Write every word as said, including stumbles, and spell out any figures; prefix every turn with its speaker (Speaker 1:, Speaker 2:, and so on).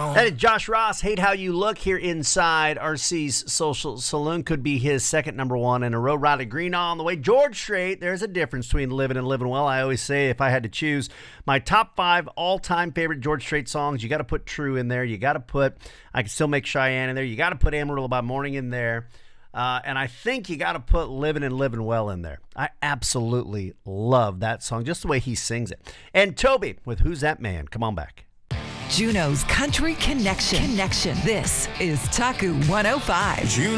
Speaker 1: That is Josh Ross, Hate How You Look, here inside R C's Social Saloon. Could be his second number one in a row. Riley Green on the way. George Strait, there's a difference between living and living well. I always say if I had to choose my top five all-time favorite George Strait songs, you got to put True in there. You got to put I Can Still Make Cheyenne in there. You got to put Amarillo by Morning in there. Uh, and I think you got to put Living and Living Well in there. I absolutely love that song, just the way he sings it. And Toby with Who's That Man? Come on back.
Speaker 2: Juno's Country Connection. Connection. This is Taku one oh five.
Speaker 3: Juno.